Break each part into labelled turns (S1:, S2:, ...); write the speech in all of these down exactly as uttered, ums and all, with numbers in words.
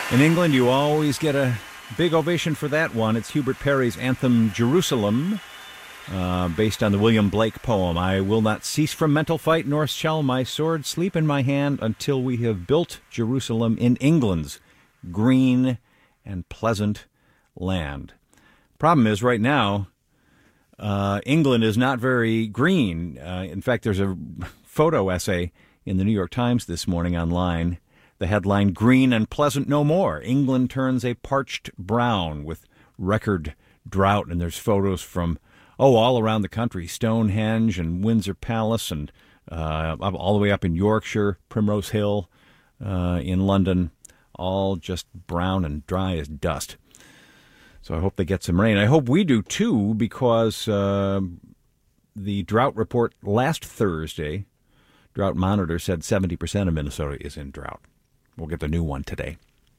S1: In England, you always get a big ovation for that one. It's Hubert Parry's anthem, Jerusalem, uh, based on the William Blake poem, I will not cease from mental fight, nor shall my sword sleep in my hand until we have built Jerusalem in England's green and pleasant land. Problem is, right now, uh, England is not very green. Uh, in fact, there's a photo essay in the New York Times this morning online. The headline, Green and Pleasant No More. England turns a parched brown with record drought. And there's photos from, oh, all around the country. Stonehenge and Windsor Palace and uh, all the way up in Yorkshire, Primrose Hill uh, in London. All just brown and dry as dust. So I hope they get some rain. I hope we do, too, because uh, the drought report last Thursday, Drought Monitor said seventy percent of Minnesota is in drought. We'll get the new one today.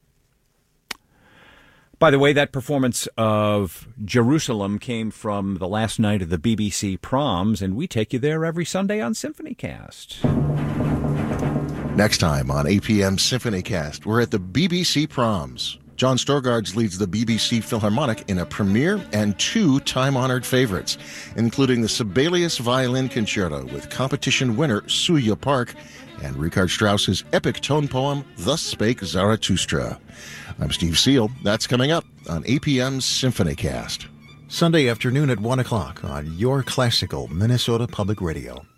S1: By the way, that performance of Jerusalem came from the last night of the B B C Proms, and we take you there every Sunday on SymphonyCast.
S2: Next time on A P M SymphonyCast, we're at the B B C Proms. John Storgards leads the B B C Philharmonic in a premiere and two time-honored favorites, including the Sibelius Violin Concerto with competition winner Suya Park and Richard Strauss's epic tone poem, Thus Spake Zarathustra. I'm Steve Seal. That's coming up on A P M's SymphonyCast. Sunday afternoon at one o'clock on your classical Minnesota Public Radio.